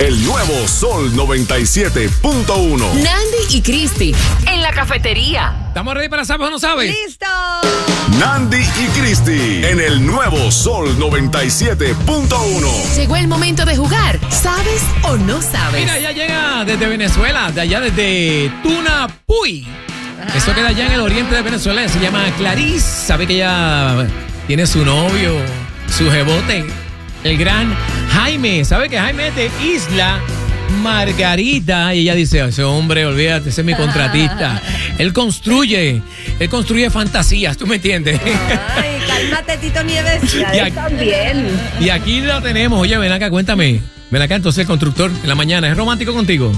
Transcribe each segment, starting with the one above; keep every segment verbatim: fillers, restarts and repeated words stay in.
El nuevo Sol noventa y siete punto uno. Nandy y Cristi en la cafetería. ¿Estamos ready para Sabes o no sabes? ¡Listo! Nandy y Cristi en el nuevo Sol noventa y siete punto uno. Llegó el momento de jugar. ¿Sabes o no sabes? Mira, ya llega desde Venezuela, de allá desde Tunapuy. Eso queda allá en el oriente de Venezuela. Se llama Clarice. Sabe que ella tiene su novio, su jebote, el gran Jaime. Sabe que Jaime es de Isla Margarita. Y ella dice, ese hombre, olvídate, ese es mi contratista. Él construye, él construye fantasías, ¿tú me entiendes? Ay, cálmate, Tito Nieves. Y aquí, también. y aquí lo tenemos. Oye, ven acá, cuéntame. Ven acá, entonces el constructor en la mañana, ¿es romántico contigo?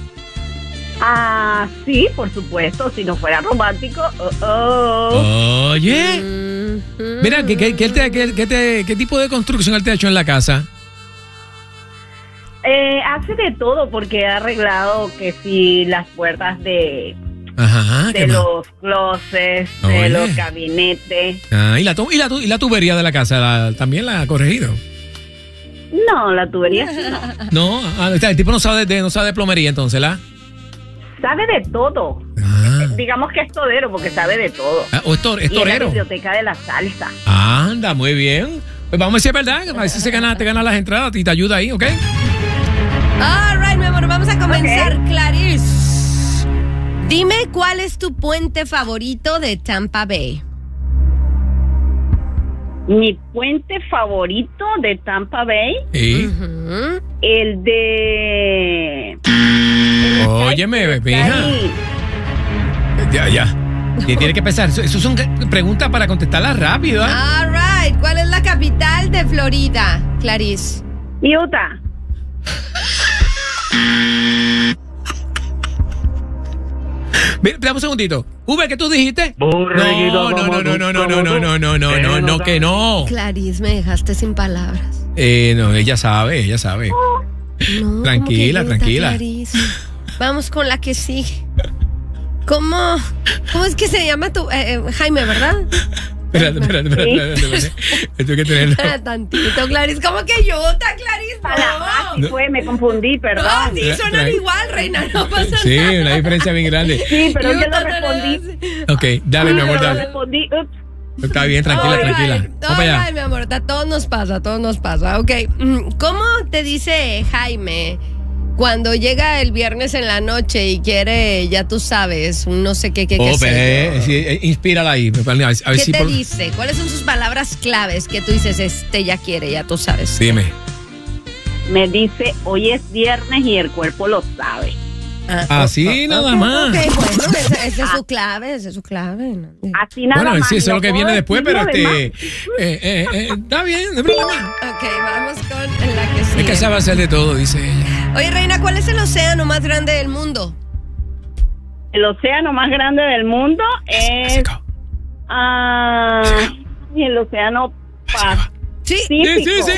Ah, sí, por supuesto. Si no fuera romántico. Oh, oh. Oye. Mira, ¿qué, qué, qué, te, qué, qué, te, ¿qué tipo de construcción él te ha hecho en la casa? Eh, hace de todo porque ha arreglado que si las puertas de, Ajá, de los closets, Oye. de los gabinetes. Ah, ¿y, la tu, y, la tu, ¿Y la tubería de la casa la, también la ha corregido? No, la tubería sí no. No, ah, el tipo no sabe de, no sabe de plomería entonces, ¿la? Sabe de todo. Ah. Digamos que es todero porque sabe de todo. Ah, o es, tor, es Y es la torero. biblioteca de la salsa. Anda, muy bien. Pues vamos a ver si es verdad. A ver si se gana, te gana las entradas y te ayuda ahí, ¿ok? All right, mi amor, vamos a comenzar, okay. Clarice. Dime cuál es tu puente favorito de Tampa Bay. Mi puente favorito de Tampa Bay. Sí. Uh-huh. El de... Óyeme, mija. Ya, ya. Tiene que pensar. Eso son preguntas para contestarlas rápido, ¿eh? All right. ¿Cuál es la capital de Florida, Clarice? Utah. Dame un segundito. Uber, ¿qué tú dijiste? Burreguito, no, no, no, no, no, no, no, no, no, no, no, no, que no. Clarice, me dejaste sin palabras. Eh, no, ella sabe, ella sabe. No, tranquila, Utah, tranquila. Clarice. Vamos con la que sigue. ¿Cómo, cómo es que se llama tu eh, Jaime, verdad? Espérate, espérate, espérate, espérate, espérate. Esto hay que tenerlo. Tantito, Clarice. ¿Cómo que Utah, Clarice? No. Ah, sí fue, me confundí, perdón. No, sí, suenan igual, reina, no pasa sí, nada. Sí, una diferencia bien grande. Sí, pero yo Utah lo respondí. Ok, dale, Sí, mi amor, pero dale. lo respondí. Ups. Está bien, tranquila, All tranquila. right, Vamos allá. Ay, mi amor, a todos nos pasa, a todos nos pasa. Ok, ¿cómo te dice Jaime cuando llega el viernes en la noche y quiere, ya tú sabes, un no sé qué, qué, qué Oh, sé ve, yo? sí, eh, inspírala ahí. A ver, a ver ¿Qué si te por- dice? ¿Cuáles son sus palabras claves que tú dices, este ya quiere, ya tú sabes? Dime. Me dice, hoy es viernes y el cuerpo lo sabe. Ah, Así oh, nada ok, más. Ok, bueno, esa, esa es su clave, esa es su clave. ¿no? Así nada Bueno, más. sí, eso es lo que viene después, pero este... este. Eh, eh, eh, está bien, no hay problema. Ok, vamos con la que sigue. Es que sabe hacer de todo, dice ella. Oye, reina, ¿cuál es el océano más grande del mundo? El océano más grande del mundo es... México. Ah, el océano Pacífico. Sí. Sí, sí, sí.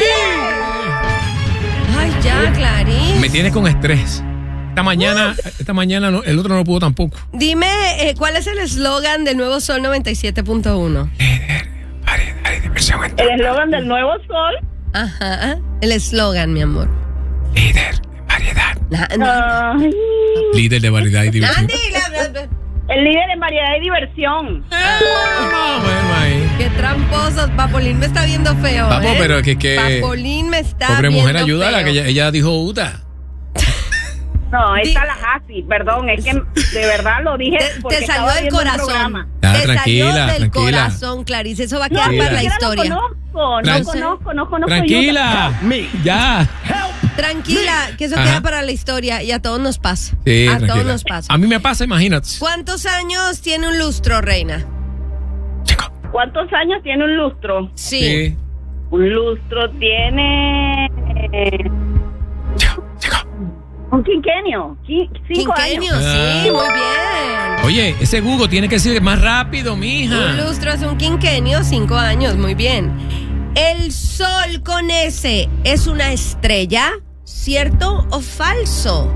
Ay, ya, Clarín. Me tienes con estrés. Esta mañana, esta mañana no, el otro no pudo tampoco. Dime, eh, ¿cuál es el eslogan del Nuevo Sol noventa y siete punto uno? Líder, variedad y diversión. en El eslogan del Nuevo Sol. Ajá, el eslogan, mi amor. Líder de variedad. Na- na- Ay, Líder de variedad y diversión. Andy, la- la- el líder en variedad y diversión. Ah, bueno, ahí. Qué tramposos. Papolín me está viendo feo. Papo, ¿eh? pero que- que- Papolín me está Pobre viendo mujer, ayúdala, feo. que ella, ella dijo Uta. No, Di- esta la Hasi, perdón, es que de verdad lo dije Te, porque te salió estaba del viendo un corazón. programa. Ah, te tranquila, salió del tranquila. corazón, Clarice. Eso va a No, quedar ni para la siquiera historia. lo conozco, no Tran- conozco, no conozco. Tranquila. Ya. Tranquila, que eso Ajá. queda para la historia y a todos nos pasa. Sí, a tranquila. todos nos pasa. A mí me pasa, imagínate. ¿Cuántos años tiene un lustro, reina? Chico. ¿Cuántos años tiene un lustro? Sí. Sí. Un lustro tiene eh, Chico, chico. un quinquenio, qui- cinco Quinquenio, años. sí, Ah. muy bien. Oye, ese Google tiene que ser más rápido, mija. Un lustro es un quinquenio, cinco años, muy bien. El sol con S es una estrella, ¿cierto o falso?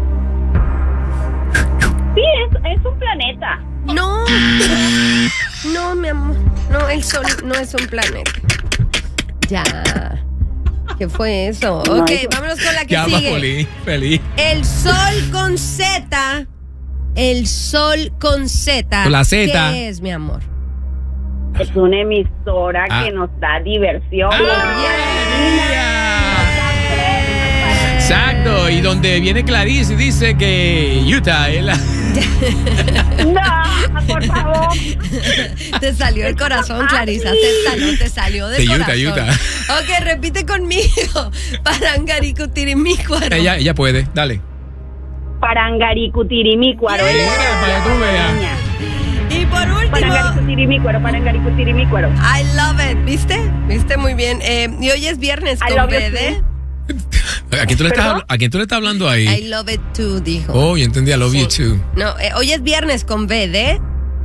Sí, es, es un planeta. No, no, mi amor, no, el sol no es un planeta. Ya, ¿Qué fue eso? No, Ok, eso- vámonos con la que Llama sigue. feliz, feliz. El sol con Z. El sol con Z. Con la Z. ¿Qué es, mi amor? Es una emisora Ah. que nos da diversión. Exacto, y donde viene Clarice y dice que Utah es la... No, por favor. Te salió el corazón, Clarisa. Te salió, te salió del De Utah, corazón. Utah. Ok, repite conmigo. Parangaricutirimícuaro. Ella, ella puede, dale. Parangaricutirimícuaro. Yeah. Mira, para que tú veas. Y por último, Parangaricutirimícuaro, parangaricutirimícuaro. I love it. ¿Viste? ¿Viste muy bien? Eh, y hoy es viernes I con love it B D. too. ¿A quién tú le estás, ¿Perdón? ¿a quién tú le estás hablando I ahí? love it too, dijo. Oh, yo entendí, I love you Sí. too. No, eh, hoy es viernes con B D.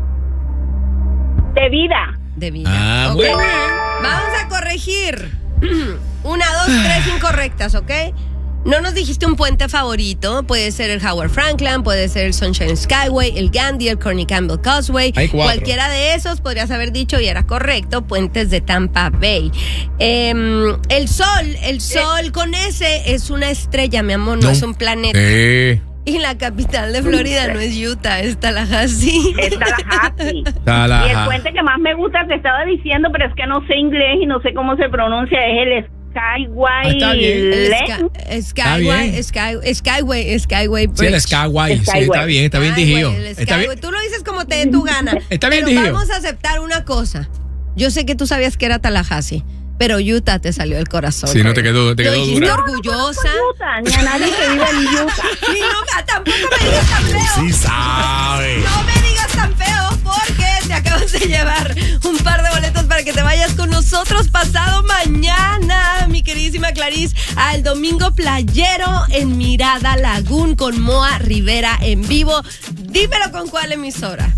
De vida. De vida. Ah, Ok. muy bien. Vamos a corregir. Una, dos, tres incorrectas, ¿ok? No nos dijiste un puente favorito. Puede ser el Howard Franklin, puede ser el Sunshine Skyway, el Gandhi, el Corny Campbell Causeway. Hay cuatro. Cualquiera de esos podrías haber dicho y era correcto. Puentes de Tampa Bay. Eh, el sol, el sol con S es una estrella, mi amor, no, No. es un planeta. Sí. Y la capital de Florida no es Utah, es Tallahassee. Es Tallahassee. Tallahassee. Y el puente que más me gusta, te estaba diciendo, pero es que no sé inglés y no sé cómo se pronuncia, es el Skyway Ah, está bien. El Lane. Sky- Skyway, bien. Sky- Skyway, Skyway Sí, Bridge. el Skyway, sí, Skyway. está bien, está bien Skyway, dijido. el Está Skyway. bien. Tú lo dices como te dé tu gana. Está bien pero dijido. vamos a aceptar una cosa. Yo sé que tú sabías que era Tallahassee, pero Utah te salió del corazón. Sí, no te quedó, te Lo quedó dijiste dura. orgullosa. Utah, ni a nadie que vive en Utah. Ni no, tampoco me digas tan feo. Sí sabe. No me digas tan feo porque te acabas de llevar un par de boletos para que te vayas con nosotros pasado mañana, mi queridísima Clarice, al Domingo Playero en Mirada Lagoon con Moa Rivera en vivo. Dímelo con cuál emisora.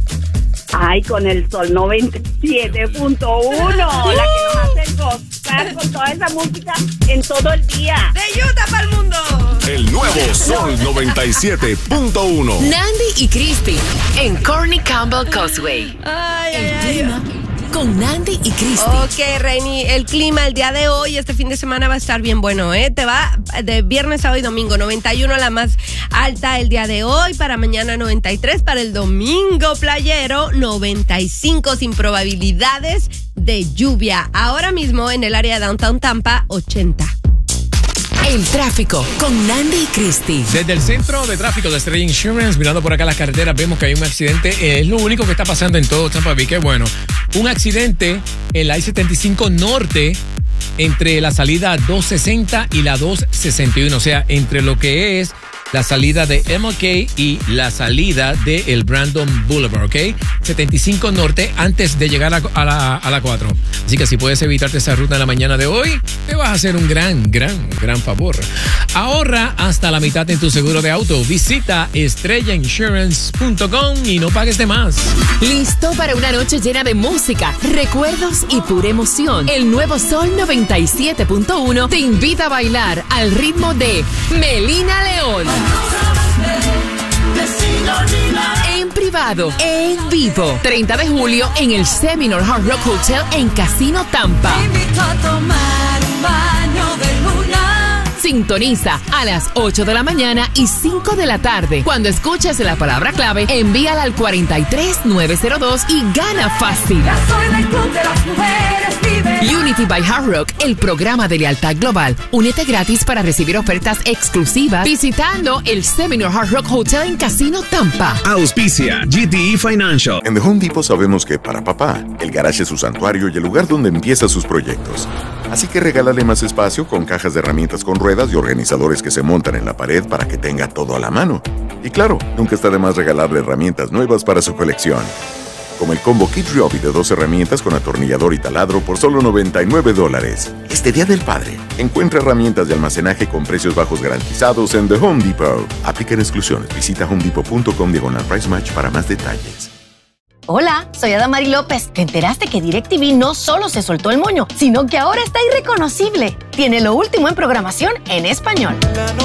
Ay, con el Sol noventa y siete punto uno, la que nos hace gozar con toda esa música en todo el día. De Utah para el mundo. El nuevo Sol noventa y siete punto uno. Nandi y Cristi en Corny Campbell Causeway. Ay, El ay, ay. clima con Nandi y Cristi. Ok, Reini, el clima el día de hoy, este fin de semana va a estar bien bueno, ¿eh? Te va de viernes, sábado y domingo, noventa y uno la más alta el día de hoy, para mañana noventa y tres, para el domingo playero noventa y cinco sin probabilidades de lluvia. Ahora mismo en el área de Downtown Tampa, ochenta. El tráfico con Nandi y Cristi. Desde el centro de tráfico de Estrella Insurance, mirando por acá las carreteras, vemos que hay un accidente. Eh, es lo único que está pasando en todo Tampa Bay. Qué bueno. Un accidente en la I setenta y cinco Norte entre la salida dos sesenta y la dos sesenta y uno. O sea, entre lo que es la salida de M L K y la salida de el Brandon Boulevard, ¿ok? setenta y cinco Norte antes de llegar a, a la, a la cuatro. Así que si puedes evitarte esa ruta en la mañana de hoy, te vas a hacer un gran, gran, gran favor. Ahorra hasta la mitad en tu seguro de auto. Visita estrella insurance punto com y no pagues de más. ¿Listo para una noche llena de música, recuerdos y pura emoción? El nuevo Sol noventa y siete punto uno te invita a bailar al ritmo de Melina León. En privado, en vivo. treinta de julio en el Seminole Hard Rock Hotel en Casino Tampa. Sintoniza a las ocho de la mañana y cinco de la tarde. Cuando escuches la palabra clave, envíala al cuarenta y tres nueve cero dos y gana fácil. Unity by Hard Rock, el programa de lealtad global. Únete gratis para recibir ofertas exclusivas visitando el Seminole Hard Rock Hotel en Casino Tampa. Auspicia G T E Financial. En The Home Depot sabemos que para papá, el garage es su santuario y el lugar donde empieza sus proyectos. Así que regálale más espacio con cajas de herramientas con ruedas y organizadores que se montan en la pared para que tenga todo a la mano. Y claro, nunca está de más regalarle herramientas nuevas para su colección. Como el combo Kid Ryobi de dos herramientas con atornillador y taladro por solo noventa y nueve dólares. Este Día del Padre, encuentra herramientas de almacenaje con precios bajos garantizados en The Home Depot. Aplican exclusiones. Visita homedepot punto com diagonal price match para más detalles. Hola, soy Adamari López. ¿Te enteraste que DirecTV no solo se soltó el moño, sino que ahora está irreconocible? Tiene lo último en programación en español.